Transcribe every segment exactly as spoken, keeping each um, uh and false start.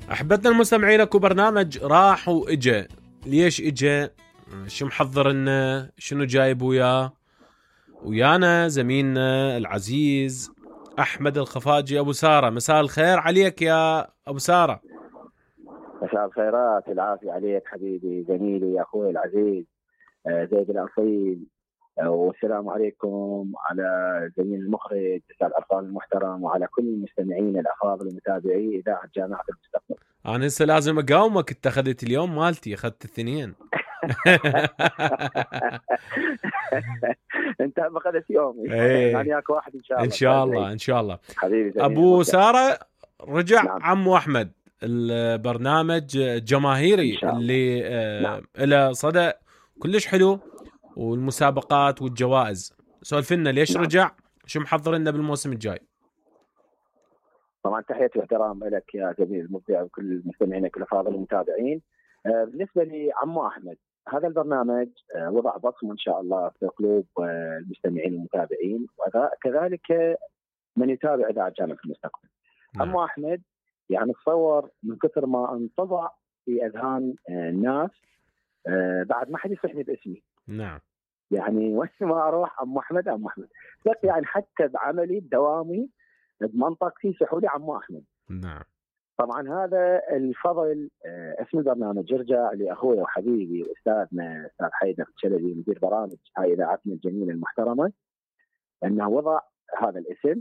أحبتنا المستمعين، اكو برنامج راح واجا. ليش اجا؟ شو محضر لنا؟ شنو جايب وياه؟ ويانا زميلنا العزيز أحمد الخفاجي أبو سارة. مساء الخير عليك يا أبو سارة. مساء الخيرات، العافية عليك حبيبي زميلي يا أخوي العزيز زيد الأصيل، والسلام عليكم على زميل المخرج أستاذ عرفان المحترم، وعلى كل المستمعين الأفاضل ومتابعي إذاعة جامعة المستقبل. أنا هسه لازم أقاومك، أنت أخذت اليوم مالتي، أخذت الاثنين. أنت ما أخذت يومي، يعني ياك واحد إن شاء الله. إن شاء الله إن شاء الله حبيبي أبو سارة. رجع نعم. عمو أحمد البرنامج الجماهيري اللي آه له صدى كلش حلو، والمسابقات والجوائز. سولف لنا ليش نعم. رجع؟ شو محضر لنا بالموسم الجاي؟ طبعا تحياتي واحترام لك يا جميل المبدع وكل مستمعينك الافاضل والمتابعين. آه بالنسبه لعمو احمد، هذا البرنامج آه وضع بصمه ان شاء الله في قلوب آه المستمعين والمتابعين، وكذلك من يتابع اذاعه جامعه المستقبل. نعم. عمو احمد يعني تصور من كثر ما انطبع في اذهان آه الناس، آه بعد ما حد يصحني باسمي. نعم. يعني وين ما اروح عمو احمد عمو احمد، بس يعني حتى بعملي بدوامي بمنطقتي يصيحوا لي عمو احمد. نعم. طبعا هذا الفضل آه اسم البرنامج يرجع لاخوي وحبيبي واستاذنا استاذ حيدر الشلبي مدير برامج هاي اذاعتنا الجميله المحترمه، انه وضع هذا الاسم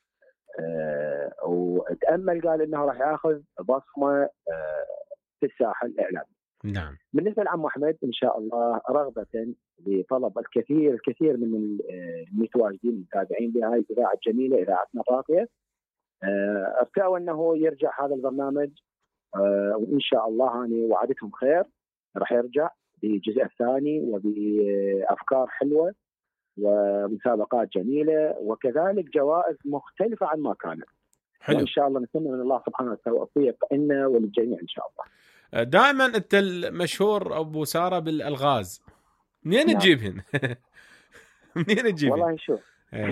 آه وتامل قال انه راح ياخذ بصمه آه في الساحه الاعلاميه. نعم. بالنسبه لعمو احمد ان شاء الله رغبه بطلب الكثير الكثير من المتواجدين المتابعين بهاي الاذاعه الجميله اذاعتنا الراقيه، ارتأوا انه يرجع هذا البرنامج، وان شاء الله انا وعدتهم خير راح يرجع بجزء ثاني وبافكار حلوه ومسابقات جميله وكذلك جوائز مختلفه عن ما كانت. حلو. ان شاء الله نتمنى من الله سبحانه وتعالى التوفيق لنا وللجميع ان شاء الله. دائما انت المشهور ابو ساره بالالغاز، منين نعم. تجيبهن؟ منين تجيبهن؟ والله شوف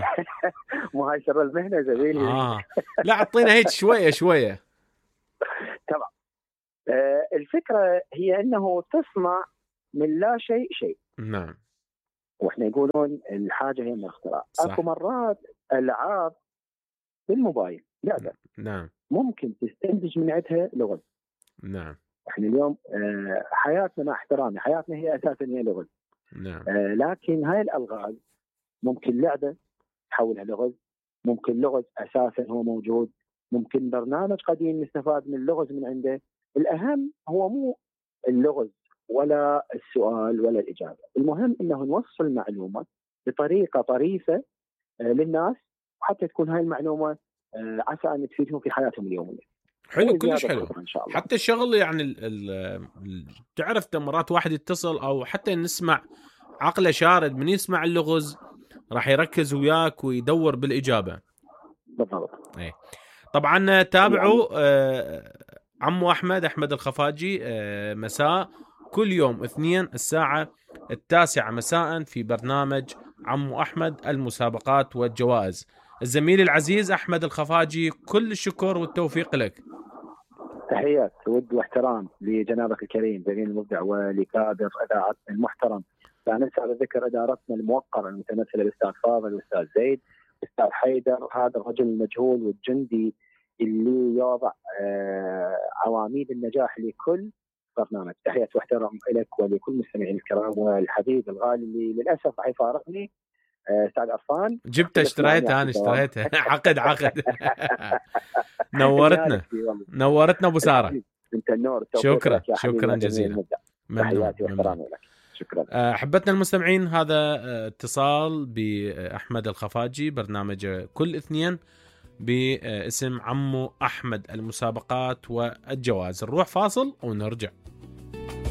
مو هاي سر المهنه زميلي. اه لا اعطينا هيك شويه شويه. تمام. آه الفكره هي انه تصنع من لا شيء شيء. نعم. واحنا يقولون الحاجه هي من الاختراع. اكو مرات العاب بالموبايل لعبه نعم ممكن تستنتج من عندها لغز. نعم. احنا اليوم آه حياتنا مع احترامي حياتنا هي اساسا هي لغز. نعم. آه لكن هاي الالغاز ممكن لعبه تحولها لغز، ممكن لغز اساسا هو موجود، ممكن برنامج قديم نستفاد من اللغز من عنده. الاهم هو مو اللغز ولا السؤال ولا الاجابه، المهم انه نوصل معلومه بطريقه طريفه آه للناس، وحتى تكون هاي المعلومه آه عسى ان تفيدهم في حياتهم اليوميه. حلو كلش حلو. حتى الشغل يعني ال ال تعرف مرات واحد يتصل او حتى نسمع عقله شارد من يسمع اللغز راح يركز وياك ويدور بالاجابه. بالضبط. اي طبعا تابعوا يعني. آه عمو احمد احمد الخفاجي آه مساء كل يوم اثنين الساعه التاسعه مساء في برنامج عمو احمد المسابقات والجوائز. الزميل العزيز احمد الخفاجي، كل الشكر والتوفيق لك. تحيات ود واحترام لجنابك الكريم زميل المبدع ولكادر اذاعتنا المحترم. لا ننسى ذكر ادارتنا الموقره المتمثله بالاستاذ فاضل والاستاذ زيد والاستاذ حيدر، هذا الرجل المجهول والجندي اللي يوضع آه عواميد النجاح لكل برنامج. تحيات واحترام لك ولكل مستمعين الكرام، والحبيب الغالي اللي للاسف راح يفارقني استاذ عرفان. جبته اشتريته انا اشتريته عقد عقد نورتنا نورتنا ابو ساره. انت النور. شكرا شكرا جزيلا. ممنون ممنون. شكرا. احبتنا المستمعين، هذا اتصال باحمد الخفاجي، برنامج كل اثنين باسم عمو احمد المسابقات والجوائز. نروح فاصل ونرجع.